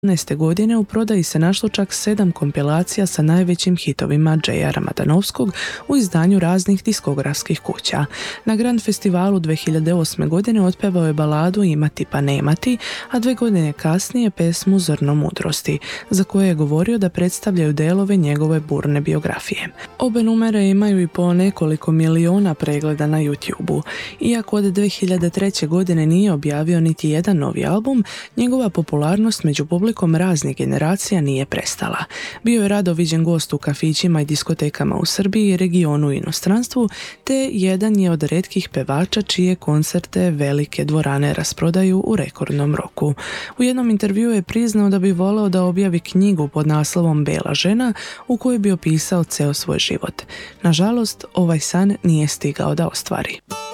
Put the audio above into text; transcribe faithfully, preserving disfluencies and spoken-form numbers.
osamnaeste. godine u prodaji se našlo čak sedam kompilacija sa najvećim hitovima J R Madanovskog u izdanju raznih diskografskih kuća. Na Grand festivalu dvije hiljade osme. godine otpevao je baladu Imati pa nemati, a dve godine kasnije pesmu Zrno mudrosti, za koje je govorio da predstavljaju delove njegove burne biografije. Obe numere imaju i po nekoliko miliona pregleda na YouTubeu. Iako od dvije hiljade treće. godine nije objavio niti jedan novi album, njegova popularnost među publikom raznih generacija nije prestala. Bio je rado viđen gost u kafićima i diskotekama u Srbiji, regionu i inostranstvu, te jedan je od retkih pevača čije koncerte velike dvorane rasprodaju u rekordnom roku. U jednom intervjuu je priznao da bi voleo da objavi knjigu pod naslovom Bela žena u kojoj bi opisao ceo svoj život. Nažalost, ovaj san nije stigao da ostvari.